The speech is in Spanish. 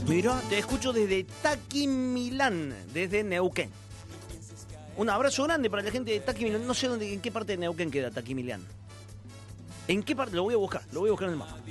Mira, te escucho desde Taquimilán, desde Neuquén. Un abrazo grande para la gente de Taquimilán. No sé en qué parte de Neuquén queda Taquimilán. ¿En qué parte? Lo voy a buscar en el mapa.